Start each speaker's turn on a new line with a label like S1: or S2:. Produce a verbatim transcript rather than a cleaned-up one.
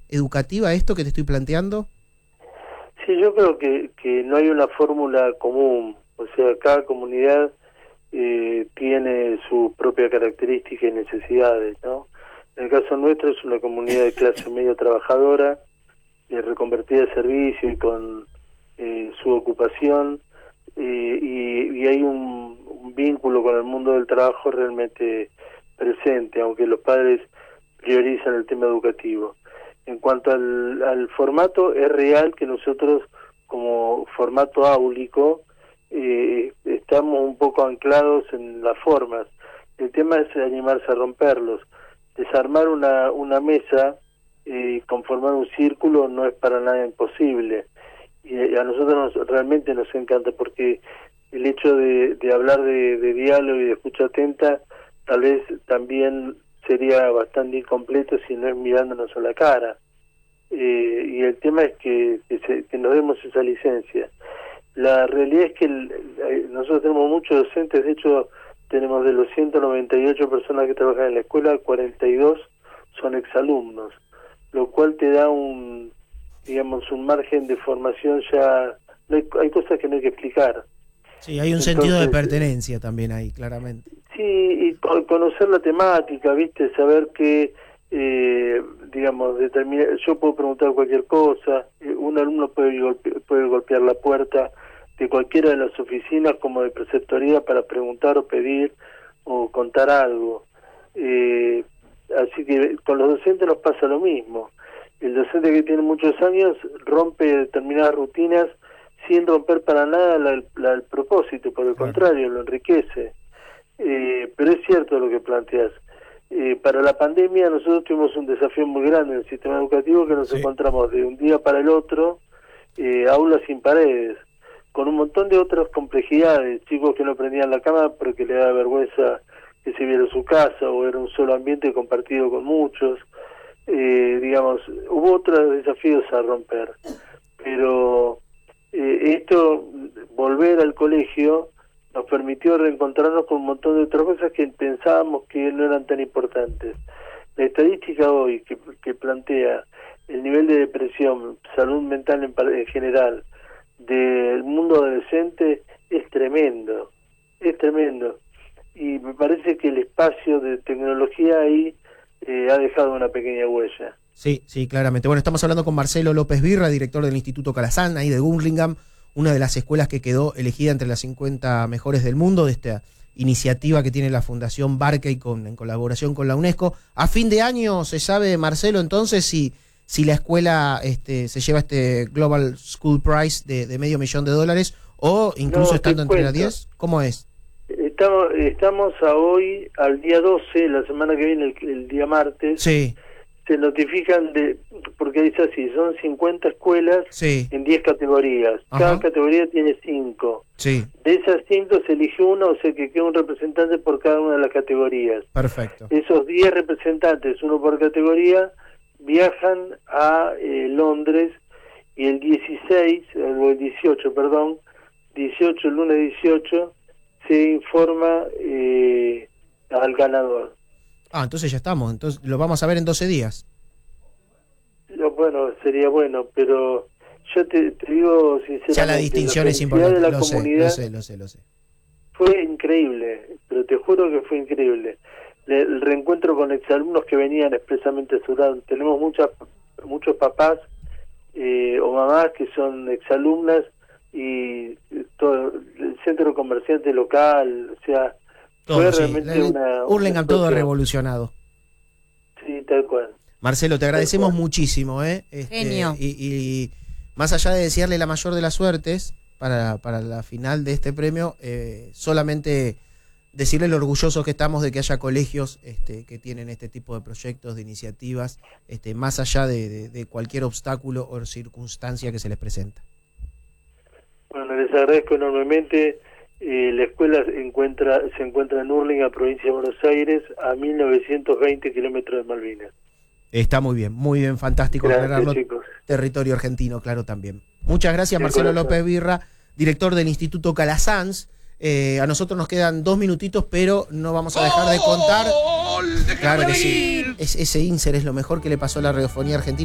S1: educativa esto que te estoy planteando?
S2: Sí, yo creo que, que no hay una fórmula común, o sea, cada comunidad eh, tiene sus propias características y necesidades, ¿no? En el caso nuestro es una comunidad de clase media trabajadora, eh, reconvertida de servicio y con eh, su ocupación, eh, y, y hay un, un vínculo con el mundo del trabajo realmente presente, aunque los padres priorizan el tema educativo. En cuanto al, al formato, es real que nosotros, como formato áulico, eh, estamos un poco anclados en las formas. El tema es animarse a romperlos. Desarmar una, una mesa y eh, conformar un círculo no es para nada imposible. Y a nosotros nos, realmente nos encanta, porque el hecho de, de hablar de, de diálogo y de escucha atenta, tal vez también sería bastante incompleto si no es mirándonos a la cara. Eh, y el tema es que, que, se, que nos demos esa licencia. La realidad es que el, el, nosotros tenemos muchos docentes, de hecho tenemos de los ciento noventa y ocho personas que trabajan en la escuela, cuarenta y dos son exalumnos, lo cual te da un, digamos, un margen de formación ya, no hay, hay cosas que no hay que explicar.
S1: Sí, hay un Entonces, sentido de pertenencia también ahí, claramente.
S2: Sí, y conocer la temática, ¿viste? Saber que, eh, digamos, determinar, yo puedo preguntar cualquier cosa, eh, un alumno puede, golpe, puede golpear la puerta de cualquiera de las oficinas como de preceptoría para preguntar o pedir o contar algo. Eh, así que con los docentes nos pasa lo mismo. El docente que tiene muchos años rompe determinadas rutinas sin romper para nada la, la, el propósito, por el claro. contrario, lo enriquece. Eh, pero es cierto lo que planteas. Eh, para la pandemia nosotros tuvimos un desafío muy grande en el sistema educativo, que nos sí. encontramos de un día para el otro, eh, aulas sin paredes, con un montón de otras complejidades, chicos que no prendían la cámara porque les da vergüenza que se viera su casa, o era un solo ambiente compartido con muchos. Eh, digamos, hubo otros desafíos a romper, pero eh, esto, volver al colegio, nos permitió reencontrarnos con un montón de otras cosas que pensábamos que no eran tan importantes. La estadística hoy que, que plantea el nivel de depresión, salud mental en, en general, del mundo adolescente es tremendo, es tremendo. Y me parece que el espacio de tecnología ahí eh, ha dejado una pequeña huella.
S1: Sí, sí, claramente. Bueno, estamos hablando con Marcelo López Birra, director del Instituto Calasanz, ahí de Burlingame, una de las escuelas que quedó elegida entre las cincuenta mejores del mundo, de esta iniciativa que tiene la Fundación Barkey con, en colaboración con la UNESCO. A fin de año se sabe, Marcelo, entonces, si, si la escuela este, se lleva este Global School Prize de, de medio millón de dólares, o incluso no, estando entre las diez, ¿cómo es?
S2: Estamos, estamos a hoy, al día doce, la semana que viene, el, el día martes.
S1: Sí.
S2: Se notifican de, porque dice así, son cincuenta escuelas
S1: sí.
S2: en diez categorías. Ajá. Cada categoría tiene cinco.
S1: Sí.
S2: De esas cinco se elige una, o sea que queda un representante por cada una de las categorías.
S1: Perfecto.
S2: Esos diez representantes, uno por categoría, viajan a eh, Londres, y el dieciséis, o el dieciocho, perdón, dieciocho, el lunes dieciocho, se informa eh, al ganador.
S1: Ah, entonces ya estamos, entonces lo vamos a ver en doce días.
S2: Bueno, sería bueno, pero yo te, te digo sinceramente,
S1: ya la distinción la es importante,
S2: de la
S1: lo,
S2: comunidad
S1: sé, lo sé, lo sé, lo sé.
S2: Fue increíble, pero te juro que fue increíble. Le, el reencuentro con exalumnos que venían expresamente a su lado. Tenemos muchas, muchos papás eh, o mamás que son exalumnas, y todo el centro comerciante local, o sea,
S1: todo,
S2: fue
S1: sí.
S2: realmente una...
S1: Burlingame todo revolucionado.
S2: Sí, tal cual.
S1: Marcelo, te agradecemos muchísimo, ¿eh? Este,
S3: Genio.
S1: Y, y más allá de desearle la mayor de las suertes para, para la final de este premio, eh, solamente decirle lo orgullosos que estamos de que haya colegios este, que tienen este tipo de proyectos, de iniciativas, este, más allá de, de, de cualquier obstáculo o circunstancia que se les presenta.
S2: Bueno, les agradezco enormemente. Eh, la escuela se encuentra, se encuentra en Burlingame, provincia de Buenos Aires, a mil novecientos veinte kilómetros de Malvinas.
S1: Está muy bien, muy bien, fantástico aclararlo.
S2: Chicos.
S1: Territorio argentino, claro, también. Muchas gracias, Marcelo López Birra, director del Instituto Calasanz. Eh, a nosotros nos quedan dos minutitos, pero no vamos a dejar de contar. Claro que sí. Es, ese Inser es lo mejor que le pasó a la radiofonía argentina.